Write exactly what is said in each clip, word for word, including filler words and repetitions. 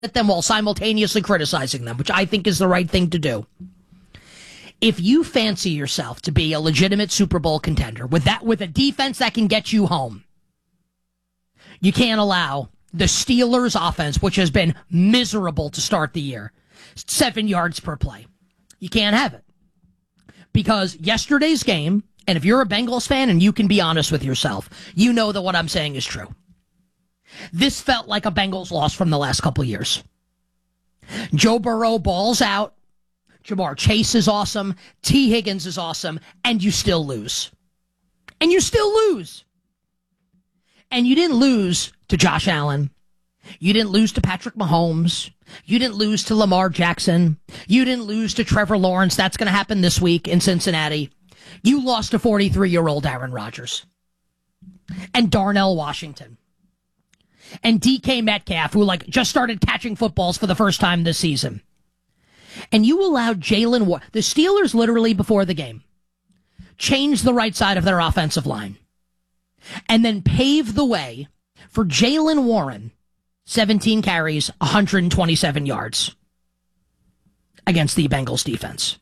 at them while simultaneously criticizing them, which I think is the right thing to do. If you fancy yourself to be a legitimate Super Bowl contender with that, with a defense that can get you home, you can't allow the Steelers' offense, which has been miserable to start the year, seven yards per play. You can't have it. Because yesterday's game, and if you're a Bengals fan and you can be honest with yourself, you know that what I'm saying is true. This felt like a Bengals loss from the last couple years. Joe Burrow balls out. Jamar Chase is awesome. T. Higgins is awesome. And you still lose. And you still lose. And you didn't lose to Josh Allen. You didn't lose to Patrick Mahomes. You didn't lose to Lamar Jackson. You didn't lose to Trevor Lawrence. That's going to happen this week in Cincinnati. You lost to forty-three-year-old Aaron Rodgers. And Darnell Washington. And D K Metcalf, who like just started catching footballs for the first time this season. And you allowed Jalen Warren. The Steelers literally before the game changed the right side of their offensive line. And then paved the way for Jalen Warren, seventeen carries, one hundred twenty-seven yards against the Bengals defense.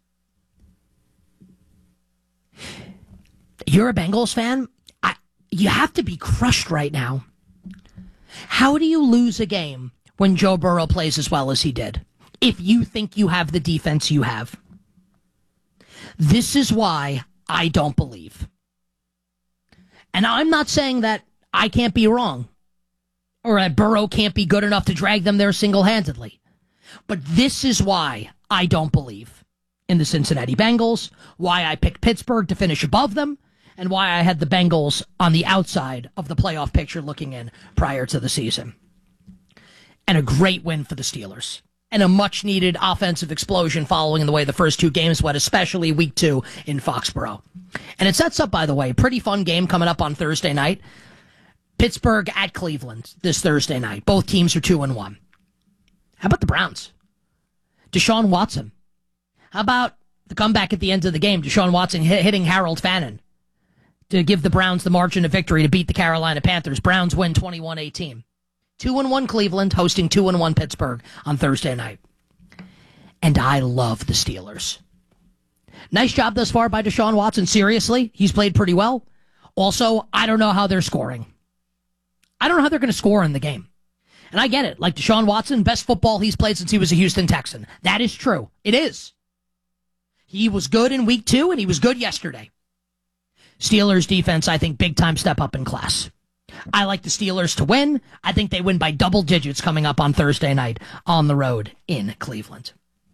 You're a Bengals fan? I, you have to be crushed right now. How do you lose a game when Joe Burrow plays as well as he did if you think you have the defense you have? This is why I don't believe. And I'm not saying that I can't be wrong or that Burrow can't be good enough to drag them there single-handedly. But this is why I don't believe in the Cincinnati Bengals, why I picked Pittsburgh to finish above them, and why I had the Bengals on the outside of the playoff picture looking in prior to the season. And a great win for the Steelers. And a much-needed offensive explosion following the way the first two games went, especially week two in Foxborough. And it sets up, by the way, a pretty fun game coming up on Thursday night. Pittsburgh at Cleveland this Thursday night. Both teams are two and one. How about the Browns? Deshaun Watson. How about the comeback at the end of the game? Deshaun Watson hit, hitting Harold Fannin to give the Browns the margin of victory to beat the Carolina Panthers. Browns win twenty-one eighteen. two and one Cleveland hosting two and one Pittsburgh on Thursday night. And I love the Steelers. Nice job thus far by Deshaun Watson. Seriously, he's played pretty well. Also, I don't know how they're scoring. I don't know how they're going to score in the game. And I get it. Like Deshaun Watson, best football he's played since he was a Houston Texan. That is true. It is. He was good in week two, and he was good yesterday. Steelers defense, I think, big-time step up in class. I like the Steelers to win. I think they win by double digits coming up on Thursday night on the road in Cleveland.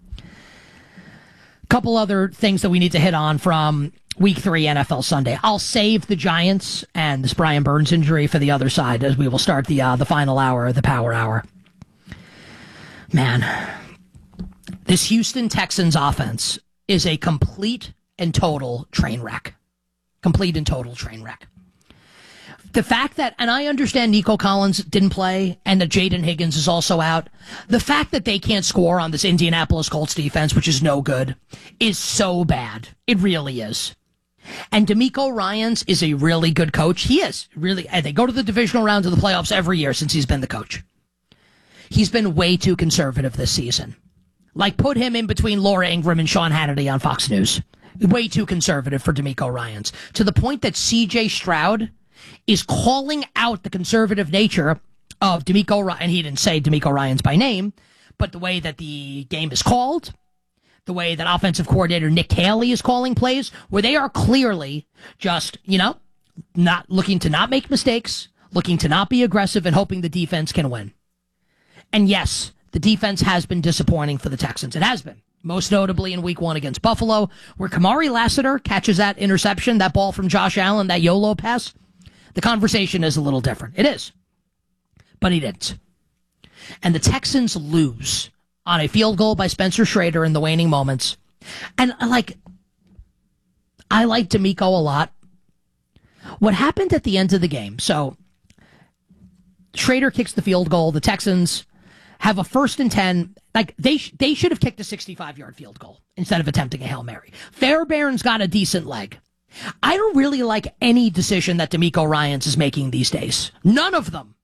A couple other things that we need to hit on from Week three N F L Sunday. I'll save the Giants and this Brian Burns injury for the other side as we will start the uh, the final hour, the power hour. Man, this Houston Texans offense is a complete and total train wreck. Complete and total train wreck. The fact that, and I understand Nico Collins didn't play and that Jaden Higgins is also out, the fact that they can't score on this Indianapolis Colts defense, which is no good, is so bad. It really is. And DeMeco Ryans is a really good coach. He is. Really. And they go to the divisional round of the playoffs every year since he's been the coach. He's been way too conservative this season. Like, put him in between Laura Ingraham and Sean Hannity on Fox News. Way too conservative for DeMeco Ryans. To the point that C J Stroud is calling out the conservative nature of DeMeco Ryans. And he didn't say DeMeco Ryans by name, but the way that the game is called, the way that offensive coordinator Nick Haley is calling plays, where they are clearly just, you know, not looking to not make mistakes, looking to not be aggressive, and hoping the defense can win. And yes, the defense has been disappointing for the Texans. It has been. Most notably in week one against Buffalo, where Kamari Lassiter catches that interception, that ball from Josh Allen, that YOLO pass. The conversation is a little different. It is. But he didn't. And the Texans lose on a field goal by Spencer Schrader in the waning moments. And like, I like DeMeco a lot. What happened at the end of the game? So, Schrader kicks the field goal. The Texans have a first and ten. Like, they sh- they should have kicked a sixty-five-yard field goal instead of attempting a Hail Mary. Fairbairn's got a decent leg. I don't really like any decision that DeMeco Ryans is making these days. None of them.